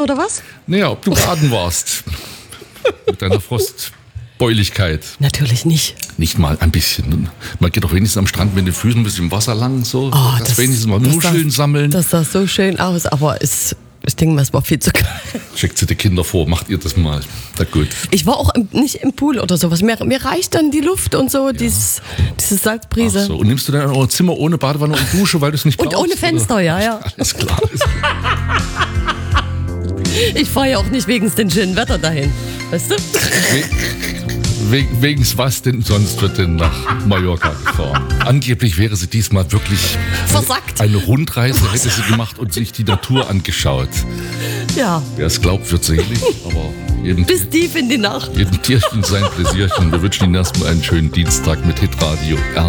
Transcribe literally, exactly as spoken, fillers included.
oder was? Naja, ob du baden warst. Mit deiner Frostbeuligkeit. Natürlich nicht. Nicht mal ein bisschen. Man geht doch wenigstens am Strand mit den Füßen ein bisschen im Wasser lang. So. Oh, das, das wenigstens mal das Muscheln sah, sammeln. Das sah so schön aus, aber es, ich denke mal, es war viel zu kalt. Schickt sie die Kinder vor, macht ihr das mal. Na gut. Ich war auch im, nicht im Pool oder sowas. Mir, mir reicht dann die Luft und so, ja. dieses, diese Salzbrise. Ach so. Und nimmst du dann auch ein Zimmer ohne Badewanne und Dusche, weil du es nicht brauchst? Und ohne Fenster, oder? ja, ja. Alles klar. Ich fahre ja auch nicht wegen dem schönen Wetter dahin. Weißt du? We wegen was denn sonst wird denn nach Mallorca gefahren? Angeblich wäre sie diesmal wirklich versackt. Eine Rundreise hätte sie gemacht und sich die Natur angeschaut. Ja. Wer es glaubt, wird selig, aber jedem, bis tief in die Nacht. Jedem Tierchen sein Pläsierchen. Wir wünschen Ihnen erstmal einen schönen Dienstag mit Hitradio.